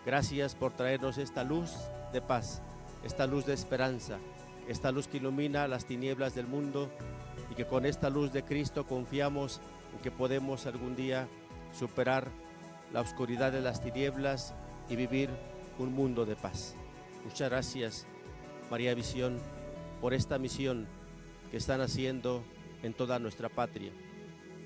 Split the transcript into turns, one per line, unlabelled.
Gracias por traernos esta luz de paz, esta luz de esperanza, esta luz que ilumina las tinieblas del mundo, y que con esta luz de Cristo confiamos en que podemos algún día superar la oscuridad de las tinieblas y vivir un mundo de paz. Muchas gracias, María Visión, por esta misión que están haciendo en toda nuestra patria.